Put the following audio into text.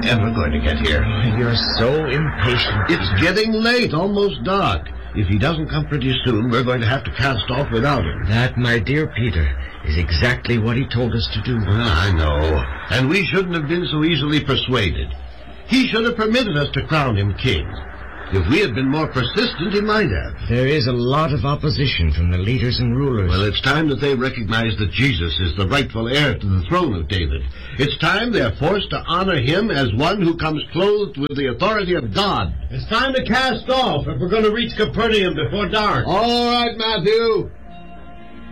ever going to get here? You're so impatient. It's getting late, almost dark. If he doesn't come pretty soon, we're going to have to cast off without him. That, my dear Peter, is exactly what he told us to do. I know. And we shouldn't have been so easily persuaded. He should have permitted us to crown him king. If we had been more persistent, he might have. There is a lot of opposition from the leaders and rulers. Well, it's time that they recognize that Jesus is the rightful heir to the throne of David. It's time they're forced to honor him as one who comes clothed with the authority of God. It's time to cast off if we're going to reach Capernaum before dark. All right, Matthew.